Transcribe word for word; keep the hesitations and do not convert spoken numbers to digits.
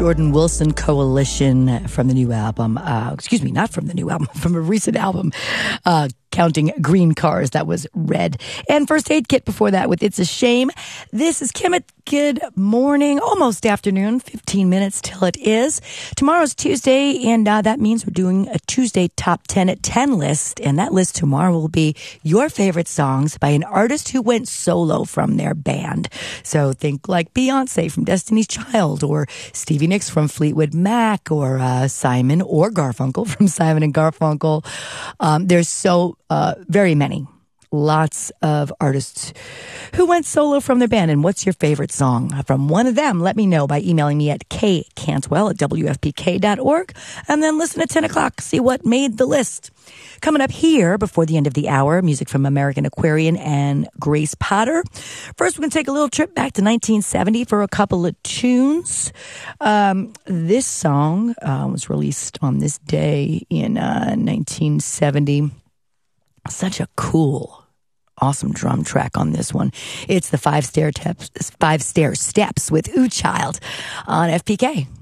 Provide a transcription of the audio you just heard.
Jordan Wilson Coalition from the new album. Uh, excuse me, not from the new album, from a recent album, uh, Counting Green Cars. That was Red. And First Aid Kit before that with It's a Shame. This is Kim. Good morning, almost afternoon, fifteen minutes till it is. Tomorrow's Tuesday, and uh, that means we're doing a Tuesday Top ten at ten list. And that list tomorrow will be your favorite songs by an artist who went solo from their band. So think like Beyonce from Destiny's Child, or Stevie Nicks from Fleetwood Mac, or uh, Simon or Garfunkel from Simon and Garfunkel. Um, there's so uh, very many. Lots of artists who went solo from their band. And what's your favorite song from one of them? Let me know by emailing me at k cantwell at w f p k dot org. And then listen at ten o'clock. See what made the list. Coming up here before the end of the hour, music from American Aquarian and Grace Potter. First, we're going to take a little trip back to nineteen seventy for a couple of tunes. Um, this song uh, was released on this day in uh, nineteen seventy. Such a cool, awesome drum track on this one. It's the Five Stair Steps, Five Stair Steps with Ooh Child on F P K.